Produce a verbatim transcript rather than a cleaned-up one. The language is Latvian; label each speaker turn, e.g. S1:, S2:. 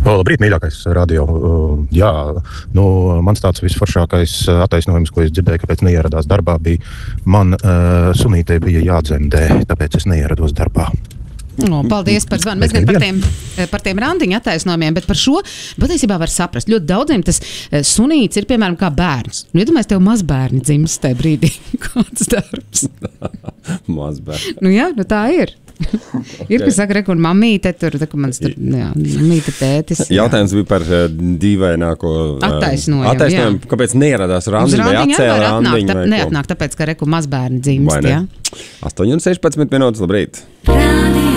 S1: O, labrīt, mīļākais radio. Jā, nu, mans tāds visforšākais attaisnojums, ko es dzirdēju, kāpēc neieradās darbā, bija man uh, sunītei bija jādzemdē, tāpēc es neierados darbā.
S2: O, paldies par zvanu. Mēs gan par tiem, par tiem randiņu attaisnojumiem, bet par šo patiesībā var saprast. Ļoti daudziem tas sunīts ir, piemēram, kā bērns. Nu, iedomājies, tev mazbērni dzims tajā brīdī. Kāds darbs?
S3: Mazbērni.
S2: Nu jā, nu tā ir. Okay. Ir, kas saka, reku, un mamīte tur, tā, mans tur, jā, mamīte tētis. Jā.
S3: Jautājums bija par uh, dīvaināko uh,
S2: attaisnojumu.
S3: Attaisnojumu, kāpēc neieradās randiņu vai atcēla randiņu?
S2: Tā, neatnāk, tāpēc, ka reku mazbērni dzimst, jā.
S3: astoņi un sešpadsmit minūtes, labrīt.